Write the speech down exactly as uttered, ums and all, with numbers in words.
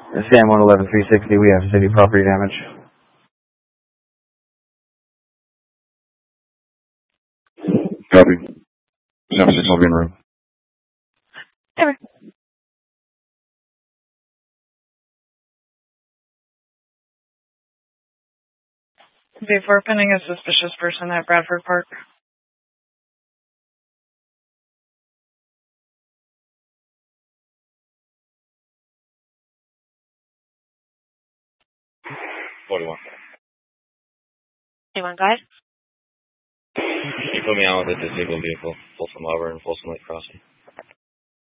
San one eleven three sixty, we have city property damage. Copy. seven six, I'll be in room. Over. Before pinning a suspicious person at Bradford Park. forty-one. Anyone, guys? Can you put me on with a disabled vehicle, Folsom Auburn, Folsom Lake Crossing?